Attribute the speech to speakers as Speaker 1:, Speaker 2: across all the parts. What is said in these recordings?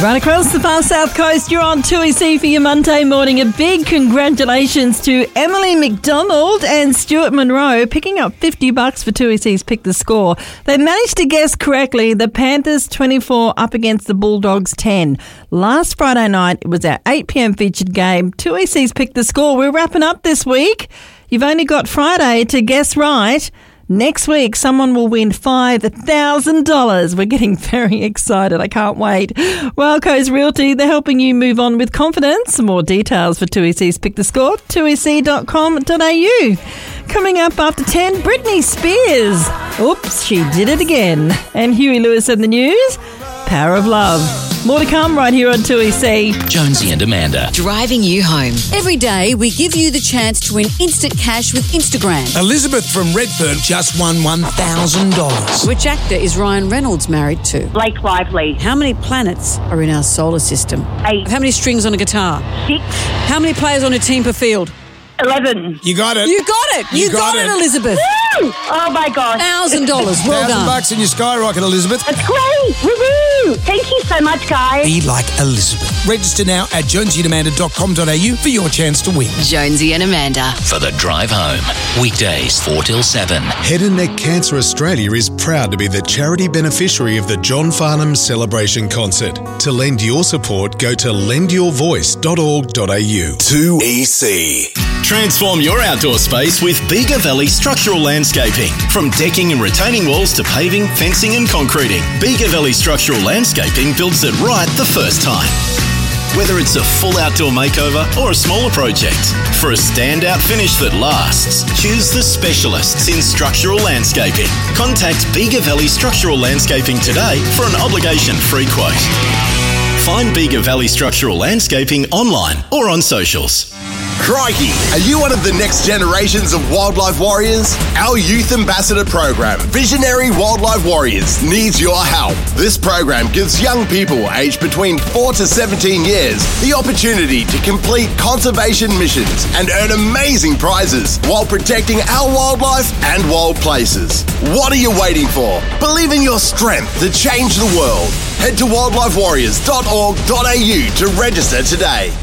Speaker 1: Right across the far south coast, you're on 2EC for your Monday morning. A big congratulations to Emily McDonald and Stuart Monroe picking up $50 for 2EC's Pick the Score. They managed to guess correctly the Panthers 24 up against the Bulldogs 10. Last Friday night, it was our 8 p.m. featured game. 2EC's Pick the Score. We're wrapping up this week. You've only got Friday to guess right. Next week, someone will win $5,000. We're getting very excited. I can't wait. Wildcoast Realty, they're helping you move on with confidence. More details for 2EC's Pick the Score, 2ec.com.au. Coming up after 10, Britney Spears. Oops, she did it again. And Huey Lewis in the news, Power of Love. More to come right here on 2EC.
Speaker 2: Jonesy and Amanda.
Speaker 3: Driving you home. Every day, we give you the chance to win instant cash with Instagram.
Speaker 4: Elizabeth from Redfern just won $1,000.
Speaker 3: Which actor is Ryan Reynolds married to?
Speaker 5: Blake Lively.
Speaker 3: How many planets are in our solar system?
Speaker 5: 8.
Speaker 3: How many strings on a guitar?
Speaker 5: 6.
Speaker 3: How many players on a team per field?
Speaker 5: 11.
Speaker 4: You got it.
Speaker 3: You got it. You got it, Elizabeth.
Speaker 5: Woo! Oh my gosh.
Speaker 3: $1,000. Well done.
Speaker 4: $1,000 in your skyrocket, Elizabeth.
Speaker 5: That's great. Woohoo! Thank you so much, guys.
Speaker 4: Be like Elizabeth. Register now at jonesyandamanda.com.au for your chance to win.
Speaker 3: Jonesy and Amanda.
Speaker 2: For the drive home. Weekdays 4 till 7.
Speaker 6: Head and Neck Cancer Australia is proud to be the charity beneficiary of the John Farnham Celebration Concert. To lend your support, go to lendyourvoice.org.au.
Speaker 7: 2EC. Transform your outdoor space with Bega Valley Structural Landscaping. From decking and retaining walls to paving, fencing and concreting, Bega Valley Structural Landscaping builds it right the first time. Whether it's a full outdoor makeover or a smaller project, for a standout finish that lasts, choose the specialists in structural landscaping. Contact Bega Valley Structural Landscaping today for an obligation-free quote. Find Bega Valley Structural Landscaping online or on socials.
Speaker 8: Crikey, are you one of the next generations of wildlife warriors? Our Youth Ambassador program, Visionary Wildlife Warriors, needs your help. This program gives young people aged between 4 to 17 years the opportunity to complete conservation missions and earn amazing prizes while protecting our wildlife and wild places. What are you waiting for? Believe in your strength to change the world. Head to wildlifewarriors.org.au to register today.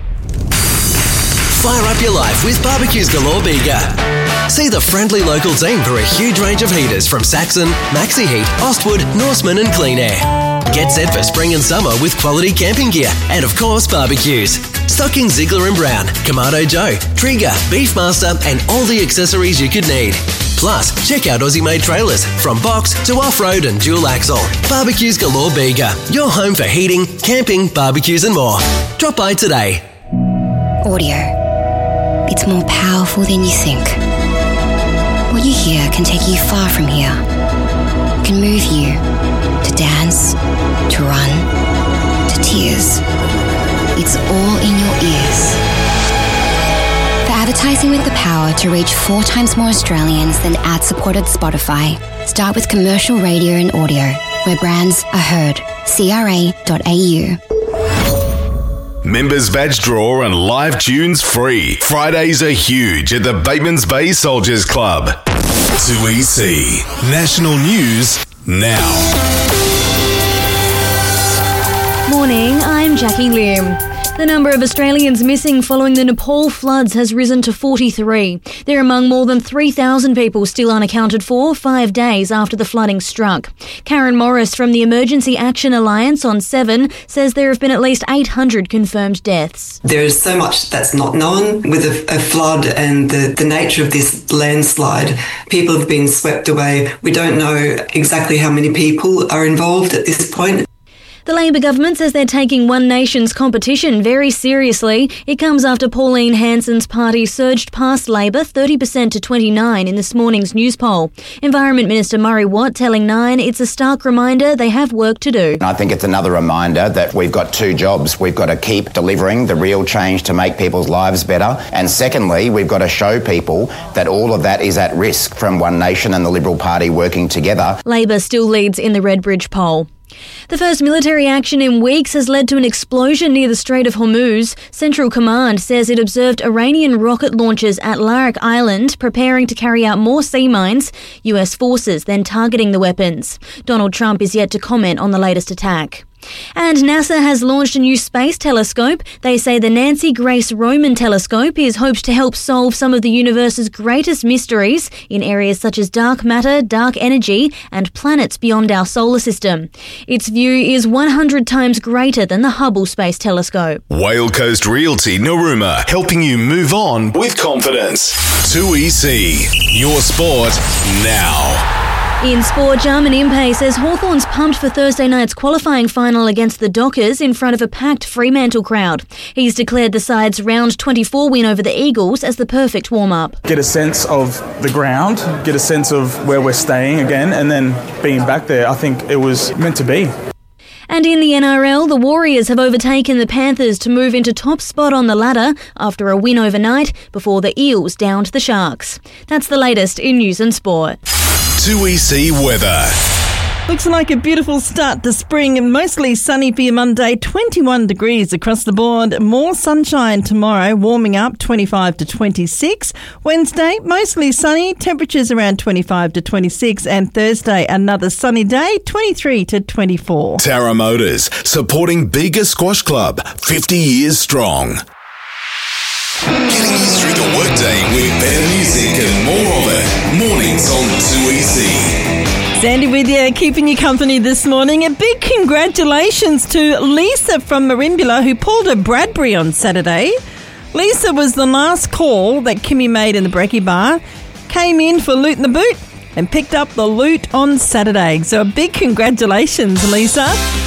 Speaker 9: Fire up your life with Barbecues Galore Bega. See the friendly local team for a huge range of heaters from Saxon, Maxi Heat, Ostwood, Norseman and Clean Air. Get set for spring and summer with quality camping gear and, of course, barbecues. Stocking Ziegler & Brown, Kamado Joe, Trigger, Beefmaster and all the accessories you could need. Plus, check out Aussie-made trailers from box to off-road and dual axle. Barbecues Galore Bega, your home for heating, camping, barbecues and more. Drop by today.
Speaker 10: Audio. It's more powerful than you think. What you hear can take you far from here. It can move you to dance, to run, to tears. It's all in your ears. For advertising with the power to reach 4 times more Australians than ad-supported Spotify, start with commercial radio and audio, where brands are heard. CRA.au.
Speaker 7: Members badge draw and live tunes free. Fridays are huge at the Batemans Bay Soldiers Club. 2EC. National news now.
Speaker 11: Morning, I'm Jackie Lim. The number of Australians missing following the Nepal floods has risen to 43. They're among more than 3,000 people still unaccounted for 5 days after the flooding struck. Karen Morris from the Emergency Action Alliance on 7 says there have been at least 800 confirmed deaths.
Speaker 12: There is so much that's not known with a flood and the nature of this landslide. People have been swept away. We don't know exactly how many people are involved at this point.
Speaker 11: The Labor government says they're taking One Nation's competition very seriously. It comes after Pauline Hanson's party surged past Labor 30% to 29% in this morning's news poll. Environment Minister Murray Watt telling Nine it's a stark reminder they have work to do.
Speaker 13: I think it's another reminder that we've got 2 jobs. We've got to keep delivering the real change to make people's lives better. And secondly, we've got to show people that all of that is at risk from One Nation and the Liberal Party working together.
Speaker 11: Labor still leads in the Redbridge poll. The first military action in weeks has led to an explosion near the Strait of Hormuz. Central Command says it observed Iranian rocket launches at Larak Island, preparing to carry out more sea mines. US forces then targeting the weapons. Donald Trump is yet to comment on the latest attack. And NASA has launched a new space telescope. They say the Nancy Grace Roman telescope is hoped to help solve some of the universe's greatest mysteries in areas such as dark matter, dark energy, and planets beyond our solar system. Its view is 100 times greater than the Hubble Space Telescope.
Speaker 14: Whale Coast Realty Narooma, helping you move on with confidence. 2EC, your sport now.
Speaker 11: In sport, Jarman Impey says Hawthorn's pumped for Thursday night's qualifying final against the Dockers in front of a packed Fremantle crowd. He's declared the side's round 24 win over the Eagles as the perfect warm-up.
Speaker 15: Get a sense of the ground, get a sense of where we're staying again, and then being back there, I think it was meant to be.
Speaker 11: And in the NRL, the Warriors have overtaken the Panthers to move into top spot on the ladder after a win overnight before the Eels downed the Sharks. That's the latest in news and sport.
Speaker 14: 2EC weather.
Speaker 1: Looks like a beautiful start to spring and mostly sunny for your Monday. 21 degrees across the board. More sunshine tomorrow, warming up 25 to 26. Wednesday, mostly sunny, temperatures around 25 to 26. And Thursday, another sunny day, 23 to 24.
Speaker 14: Tara Motors, supporting Bega Squash Club, 50 years strong. Getting you through the workday with better music and more of it. Mornings on 2EC.
Speaker 1: Sandy with you, keeping you company this morning. A big congratulations to Lisa from Merimbula, who pulled a Bradbury on Saturday. Lisa was the last call that Kimmy made in the Brekkie Bar, came in for Loot in the Boot and picked up the loot on Saturday. So a big congratulations, Lisa.